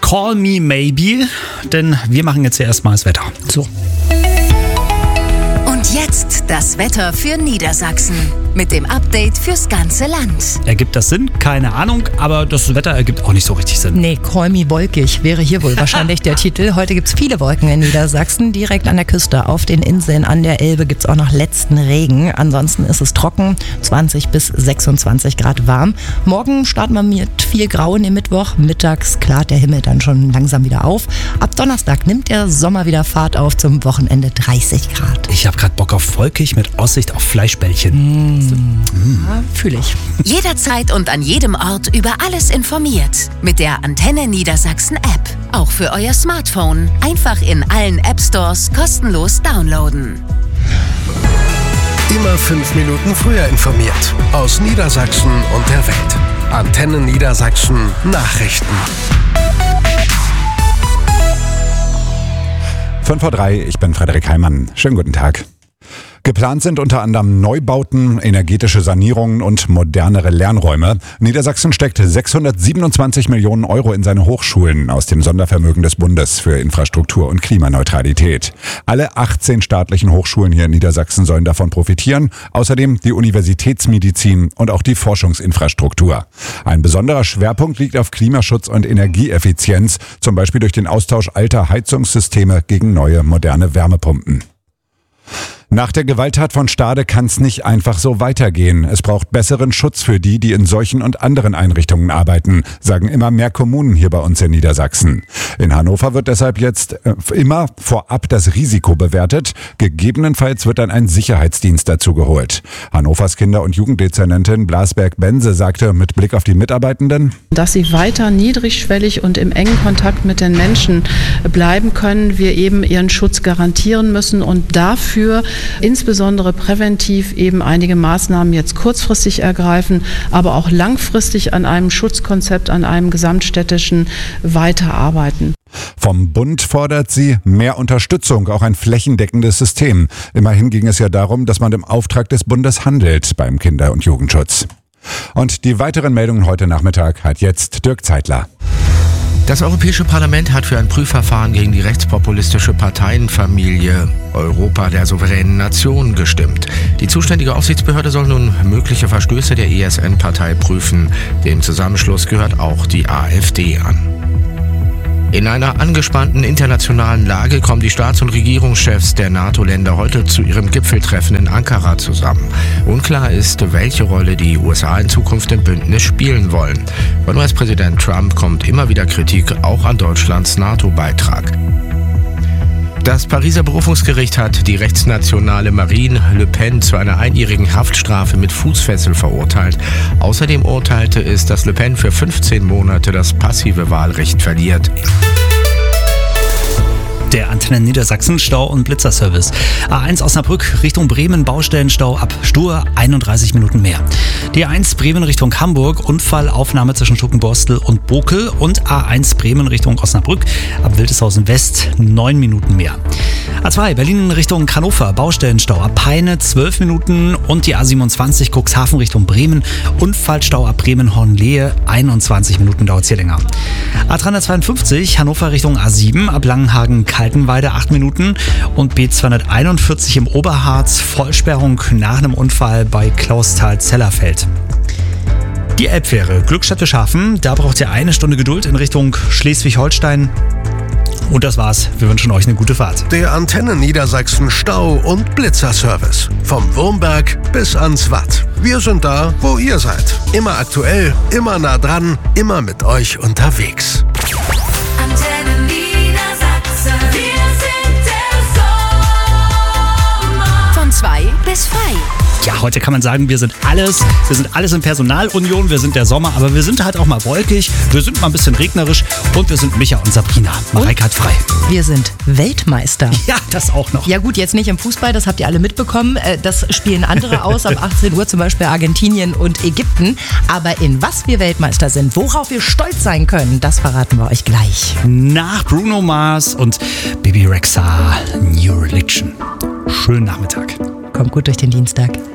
Call Me Maybe, denn wir machen jetzt hier erstmal das Wetter. So. Und jetzt das Wetter für Niedersachsen mit dem Update fürs ganze Land. Ergibt das Sinn? Keine Ahnung, aber das Wetter ergibt auch nicht so richtig Sinn. Nee, Call Me wolkig wäre hier wohl wahrscheinlich der Titel. Heute gibt es viele Wolken in Niedersachsen, direkt an der Küste, auf den Inseln, an der Elbe gibt es auch noch letzten Regen. Ansonsten ist es trocken, 20 bis 26 Grad warm. Morgen starten wir mit viel Grau in den Mittwoch. Mittags klart der Himmel dann schon langsam wieder auf. Ab Donnerstag nimmt der Sommer wieder Fahrt auf, zum Wochenende 30 Grad. Ich habe gerade Bock auf wolkig mit Aussicht auf Fleischbällchen. Ja, fühle ich. Jederzeit und an jedem Ort über alles informiert. Mit der Antenne Niedersachsen App. Auch für euer Smartphone. Einfach in allen App Stores kostenlos downloaden. Immer 5 Minuten früher informiert. Aus Niedersachsen und der Welt. Antenne Niedersachsen Nachrichten. 5:03 Uhr, ich bin Frederik Heimann. Schönen guten Tag. Geplant sind unter anderem Neubauten, energetische Sanierungen und modernere Lernräume. Niedersachsen steckt 627 Millionen Euro in seine Hochschulen aus dem Sondervermögen des Bundes für Infrastruktur und Klimaneutralität. Alle 18 staatlichen Hochschulen hier in Niedersachsen sollen davon profitieren. Außerdem die Universitätsmedizin und auch die Forschungsinfrastruktur. Ein besonderer Schwerpunkt liegt auf Klimaschutz und Energieeffizienz, zum Beispiel durch den Austausch alter Heizungssysteme gegen neue moderne Wärmepumpen. Nach der Gewalttat von Stade kann es nicht einfach so weitergehen. Es braucht besseren Schutz für die in solchen und anderen Einrichtungen arbeiten, sagen immer mehr Kommunen hier bei uns in Niedersachsen. In Hannover wird deshalb jetzt immer vorab das Risiko bewertet. Gegebenenfalls wird dann ein Sicherheitsdienst dazu geholt. Hannovers Kinder- und Jugenddezernentin Blasberg-Bense sagte mit Blick auf die Mitarbeitenden: Dass sie weiter niedrigschwellig und im engen Kontakt mit den Menschen bleiben können, wir eben ihren Schutz garantieren müssen und dafür insbesondere präventiv eben einige Maßnahmen jetzt kurzfristig ergreifen, aber auch langfristig an einem Schutzkonzept, an einem gesamtstädtischen weiterarbeiten. Vom Bund fordert sie mehr Unterstützung, auch ein flächendeckendes System. Immerhin ging es ja darum, dass man im Auftrag des Bundes handelt beim Kinder- und Jugendschutz. Und die weiteren Meldungen heute Nachmittag hat jetzt Dirk Zeitler. Das Europäische Parlament hat für ein Prüfverfahren gegen die rechtspopulistische Parteienfamilie Europa der souveränen Nationen gestimmt. Die zuständige Aufsichtsbehörde soll nun mögliche Verstöße der ESN-Partei prüfen. Dem Zusammenschluss gehört auch die AfD an. In einer angespannten internationalen Lage kommen die Staats- und Regierungschefs der NATO-Länder heute zu ihrem Gipfeltreffen in Ankara zusammen. Unklar ist, welche Rolle die USA in Zukunft im Bündnis spielen wollen. Von US-Präsident Trump kommt immer wieder Kritik auch an Deutschlands NATO-Beitrag. Das Pariser Berufungsgericht hat die rechtsnationale Marine Le Pen zu einer einjährigen Haftstrafe mit Fußfessel verurteilt. Außerdem urteilte es, dass Le Pen für 15 Monate das passive Wahlrecht verliert. Der Antenne Niedersachsen Stau- und Blitzerservice. A1 Osnabrück Richtung Bremen, Baustellenstau ab Stur, 31 Minuten mehr. Die A1 Bremen Richtung Hamburg, Unfallaufnahme zwischen Schluckenborstel und Bokel, und A1 Bremen Richtung Osnabrück ab Wildeshausen West, 9 Minuten mehr. A2 Berlin Richtung Hannover, Baustellenstau ab Peine, 12 Minuten, und die A27 Cuxhaven Richtung Bremen, Unfallstau ab Bremen-Hornlehe, 21 Minuten dauert es hier länger. A352 Hannover Richtung A7 ab Langenhagen-Kaltenweide, 8 Minuten, und B241 im Oberharz, Vollsperrung nach einem Unfall bei Clausthal-Zellerfeld. Die Elbfähre Glückstadt-Wischhafen, da braucht ihr 1 Stunde Geduld in Richtung Schleswig-Holstein. Und das war's. Wir wünschen euch eine gute Fahrt. Der Antenne Niedersachsen Stau- und Blitzerservice. Vom Wurmberg bis ans Watt. Wir sind da, wo ihr seid. Immer aktuell, immer nah dran, immer mit euch unterwegs. Antenne Niedersachsen. Wir sind der Sommer. Von 2 bis frei. Ja, heute kann man sagen, wir sind alles in Personalunion, wir sind der Sommer, aber wir sind halt auch mal wolkig, wir sind mal ein bisschen regnerisch und wir sind Micha und Sabrina. Mareike hat frei. Wir sind Weltmeister. Ja, das auch noch. Ja gut, jetzt nicht im Fußball, das habt ihr alle mitbekommen. Das spielen andere aus, ab 18 Uhr zum Beispiel Argentinien und Ägypten. Aber in was wir Weltmeister sind, worauf wir stolz sein können, das verraten wir euch gleich. Nach Bruno Mars und Bibi Rexha, New Religion. Schönen Nachmittag. Kommt gut durch den Dienstag.